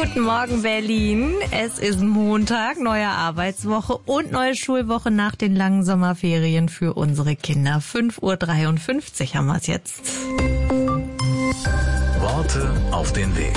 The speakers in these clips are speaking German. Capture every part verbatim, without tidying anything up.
Guten Morgen, Berlin. Es ist Montag, neue Arbeitswoche und neue Schulwoche nach den langen Sommerferien für unsere Kinder. fünf Uhr dreiundfünfzig haben wir es jetzt. Worte auf den Weg.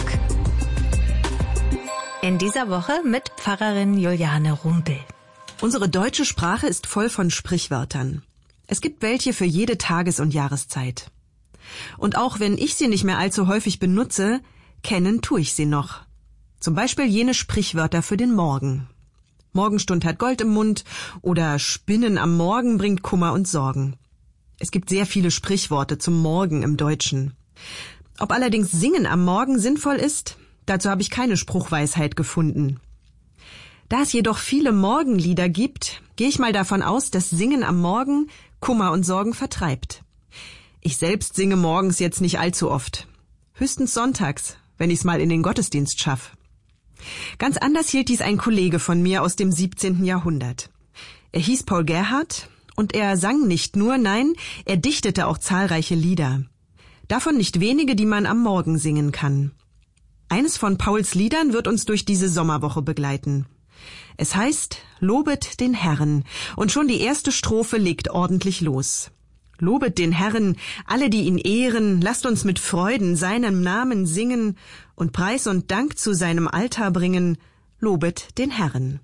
In dieser Woche mit Pfarrerin Juliane Rumpel. Unsere deutsche Sprache ist voll von Sprichwörtern. Es gibt welche für jede Tages- und Jahreszeit. Und auch wenn ich sie nicht mehr allzu häufig benutze, kennen tue ich sie noch. Zum Beispiel jene Sprichwörter für den Morgen. Morgenstund hat Gold im Mund oder Spinnen am Morgen bringt Kummer und Sorgen. Es gibt sehr viele Sprichworte zum Morgen im Deutschen. Ob allerdings Singen am Morgen sinnvoll ist, dazu habe ich keine Spruchweisheit gefunden. Da es jedoch viele Morgenlieder gibt, gehe ich mal davon aus, dass Singen am Morgen Kummer und Sorgen vertreibt. Ich selbst singe morgens jetzt nicht allzu oft. Höchstens sonntags, wenn ich's mal in den Gottesdienst schaffe. Ganz anders hielt dies ein Kollege von mir aus dem siebzehnten Jahrhundert. Er hieß Paul Gerhardt und er sang nicht nur, nein, er dichtete auch zahlreiche Lieder. Davon nicht wenige, die man am Morgen singen kann. Eines von Pauls Liedern wird uns durch diese Sommerwoche begleiten. Es heißt, Lobet den Herrn, und schon die erste Strophe legt ordentlich los. Lobet den Herrn, alle, die ihn ehren, lasst uns mit Freuden seinem Namen singen und Preis und Dank zu seinem Altar bringen, lobet den Herrn.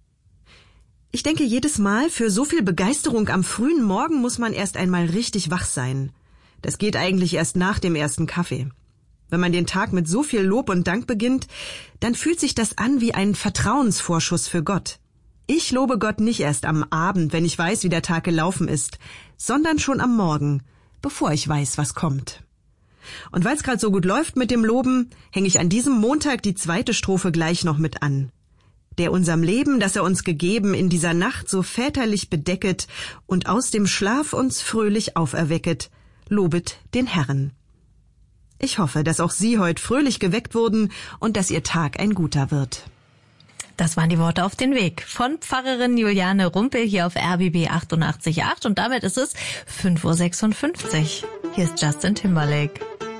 Ich denke jedes Mal, für so viel Begeisterung am frühen Morgen muss man erst einmal richtig wach sein. Das geht eigentlich erst nach dem ersten Kaffee. Wenn man den Tag mit so viel Lob und Dank beginnt, dann fühlt sich das an wie ein Vertrauensvorschuss für Gott. Ich lobe Gott nicht erst am Abend, wenn ich weiß, wie der Tag gelaufen ist, sondern schon am Morgen, bevor ich weiß, was kommt. Und weil es gerade so gut läuft mit dem Loben, hänge ich an diesem Montag die zweite Strophe gleich noch mit an. Der unserem Leben, das er uns gegeben, in dieser Nacht so väterlich bedecket und aus dem Schlaf uns fröhlich auferwecket, lobet den Herrn. Ich hoffe, dass auch Sie heute fröhlich geweckt wurden und dass Ihr Tag ein guter wird. Das waren die Worte auf den Weg von Pfarrerin Juliane Rumpel hier auf R B B achtundachtzig Komma acht und damit ist es fünf Uhr sechsundfünfzig. Hier ist Justin Timberlake.